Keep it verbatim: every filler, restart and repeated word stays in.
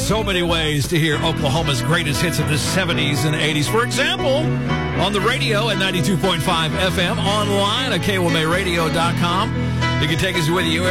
so many ways to hear Oklahoma's greatest hits of the seventies and eighties. For example, on the radio at ninety-two point five F M, online at K W A M A radio dot com. You can take us with you